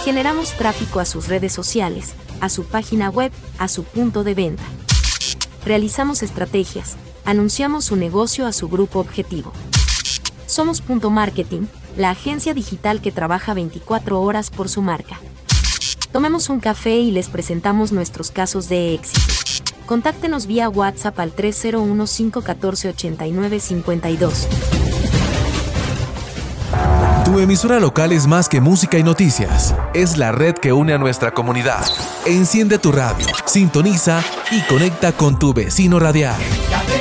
Generamos tráfico a sus redes sociales, a su página web, a su punto de venta. Realizamos estrategias, anunciamos su negocio a su grupo objetivo. Somos Punto Marketing, la agencia digital que trabaja 24 horas por su marca. Tomemos un café y les presentamos nuestros casos de éxito. Contáctenos vía WhatsApp al 301-514-8952. Tu emisora local es más que música y noticias. Es la red que une a nuestra comunidad. Enciende tu radio, sintoniza y conecta con tu vecino radial.